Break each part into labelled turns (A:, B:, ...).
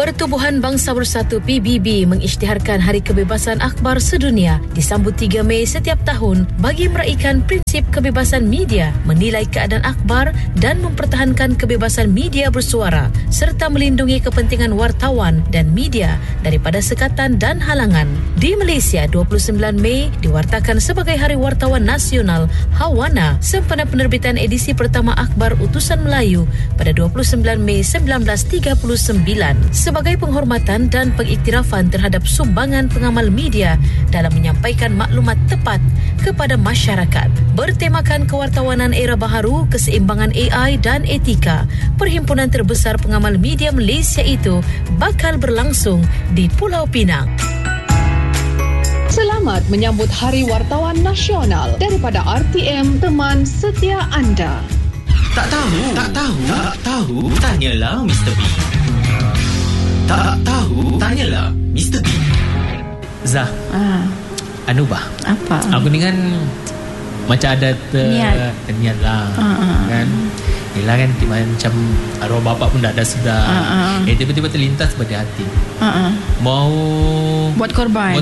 A: Pertubuhan Bangsa Bersatu PBB mengisytiharkan Hari Kebebasan Akhbar Sedunia disambut 3 Mei setiap tahun bagi meraikan prinsip kebebasan media, menilai keadaan akhbar dan mempertahankan kebebasan media bersuara serta melindungi kepentingan wartawan dan media daripada sekatan dan halangan. Di Malaysia, 29 Mei diwartakan sebagai Hari Wartawan Nasional Hawana sempena penerbitan edisi pertama Akhbar Utusan Melayu pada 29 Mei 1939 sebagai penghormatan dan pengiktirafan terhadap sumbangan pengamal media dalam menyampaikan maklumat tepat kepada masyarakat. Bertemakan kewartawanan era baharu, keseimbangan AI dan etika, perhimpunan terbesar pengamal media Malaysia itu bakal berlangsung di Pulau Pinang.
B: Selamat menyambut Hari Wartawan Nasional daripada RTM, teman setia anda.
C: Tak tahu, tanyalah Mr. B. Tak tahu, tanyalah Mr. B. Zah, anu bah?
D: Apa?
C: Aku ni kan macam ada niat lah, kan? Yelah kan, macam arwah bapak pun dah ada sudah. Tiba-tiba terlintas pada hati. Mau
D: buat korban.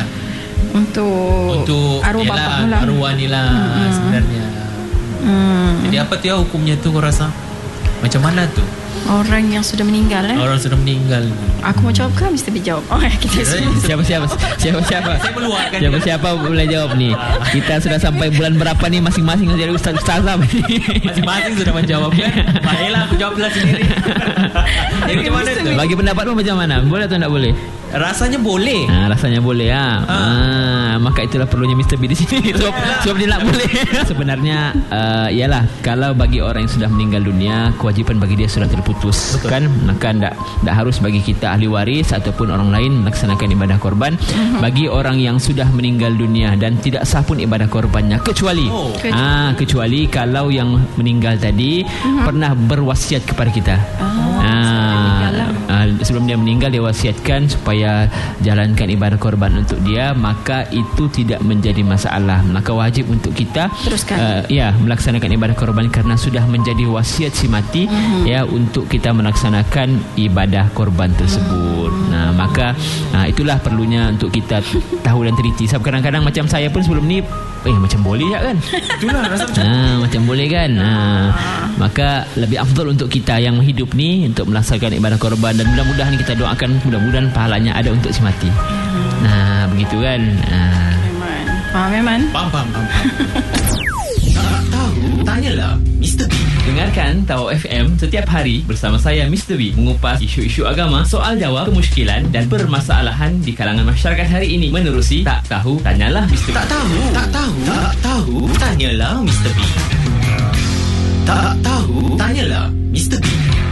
D: Untuk arwah bapak pula.
C: Arwah ni lah sebenarnya. Jadi apa tu ya hukumnya tu kau rasa? Macam mana tu?
D: Orang yang sudah meninggal
C: Orang sudah meninggal.
D: Aku mau jawab kan? Mr. B jawab. Kita
E: Siapa
C: Saya meluahkan.
E: Siapa boleh jawab ni? Kita sudah sampai bulan berapa ni masing-masing jadi ustaz
C: masing-masing sudah menjawab kan? Baiklah aku jawablah sendiri. Jadi macam mana tu?
E: Bagi pendapatmu macam mana? Boleh atau tak boleh?
C: Rasanya boleh.
E: Rasanya boleh maka itulah perlunya Mr. B di sini. Sebab dia nak boleh. Sebenarnya ialah kalau bagi orang yang sudah meninggal dunia, kewajipan bagi dia sudah terputus. Betul. Kan? Maka tak harus bagi kita ahli waris ataupun orang lain melaksanakan ibadah korban. Bagi orang yang sudah meninggal dunia dan tidak sah pun ibadah korbannya, kecuali kecuali kalau yang meninggal tadi pernah berwasiat kepada kita. Sebelum dia meninggal dia wasiatkan supaya jalankan ibadah korban untuk dia, maka itu tidak menjadi masalah. Maka wajib untuk kita teruskan melaksanakan ibadah korban kerana sudah menjadi wasiat si mati untuk kita melaksanakan ibadah korban tersebut. Maka itulah perlunya untuk kita tahu dan teliti. Sebab kadang-kadang macam saya pun sebelum ni macam boleh tak kan? Itulah rasa macam boleh kan. Maka lebih afdal untuk kita yang hidup ni untuk melaksanakan ibadah korban, dan mudah-mudahan kita doakan mudah-mudahan pahalanya ada untuk si mati. Begitu kan.
D: Faham.
C: Tak tahu, tanyalah Mr. B.
E: Dengarkan Tawau FM setiap hari bersama saya Mr. B mengupas isu-isu agama, soal jawab, kemusykilan dan permasalahan di kalangan masyarakat hari ini menerusi Tak Tahu Tanyalah Mr. B.
C: Tak tahu, tanyalah Mr. B. Tak tahu, tanyalah Mr. B.